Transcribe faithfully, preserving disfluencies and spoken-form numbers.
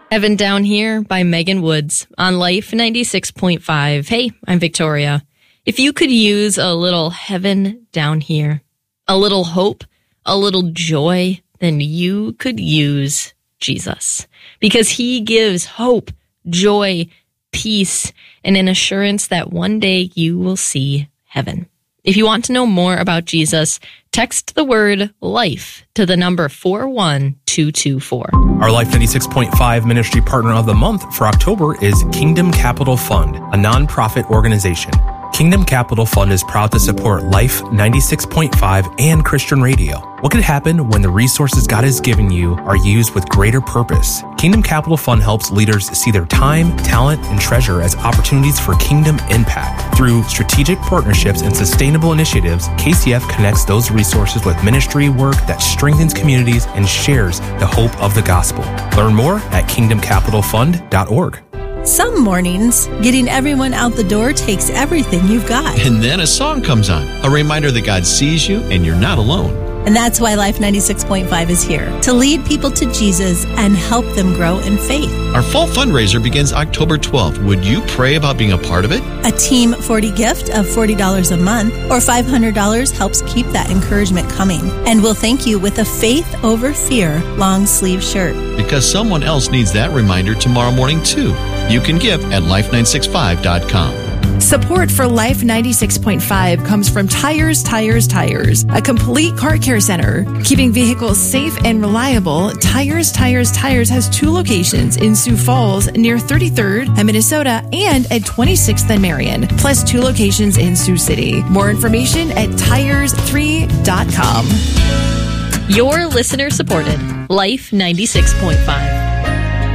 Heaven Down Here by Megan Woods on Life ninety-six point five. Hey, I'm Victoria. If you could use a little heaven down here, a little hope, a little joy, then you could use Jesus, because he gives hope, joy, peace, and an assurance that one day you will see heaven. If you want to know more about Jesus, text the word LIFE to the number four one two two four. Our Life ninety-six point five Ministry Partner of the Month for October is Kingdom Capital Fund, a nonprofit organization. Kingdom Capital Fund is proud to support Life ninety-six point five and Christian Radio. What could happen when the resources God has given you are used with greater purpose? Kingdom Capital Fund helps leaders see their time, talent, and treasure as opportunities for kingdom impact. Through strategic partnerships and sustainable initiatives, K C F connects those resources with ministry work that strengthens communities and shares the hope of the gospel. Learn more at kingdom capital fund dot org. Some mornings, getting everyone out the door takes everything you've got. And then a song comes on, a reminder that God sees you and you're not alone. And that's why Life ninety-six point five is here, to lead people to Jesus and help them grow in faith. Our fall fundraiser begins October twelfth. Would you pray about being a part of it? A Team forty gift of forty dollars a month or five hundred dollars helps keep that encouragement coming. And we'll thank you with a Faith Over Fear long sleeve shirt. Because someone else needs that reminder tomorrow morning too. You can give at life nine six five dot com. Support for Life ninety-six point five comes from Tires, Tires, Tires, a complete car care center. Keeping vehicles safe and reliable, Tires, Tires, Tires has two locations in Sioux Falls near thirty-third and Minnesota and at twenty-sixth and Marion, plus two locations in Sioux City. More information at tires three dot com. You're listener supported. Life ninety-six point five.